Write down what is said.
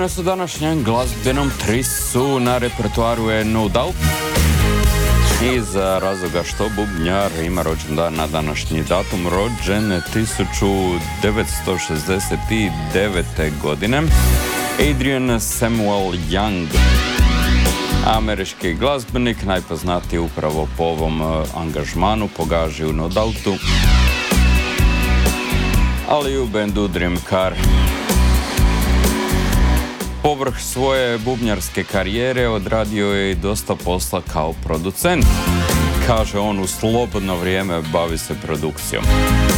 danas u današnjem glazbenom trisu na repertoaru je No Doubt. Iz razloga što bubnjar ima rođendan na današnji datum, rođen 1969. godine, Adrian Samuel Young, američki glazbenik, najpoznatiji upravo po ovom angažmanu, pogaži u No Doubtu, ali i u bendu Dream Car. Povrh svoje bubnjarske karijere odradio je i dosta posla kao producent. Kaže on, u slobodno vrijeme bavi se produkcijom.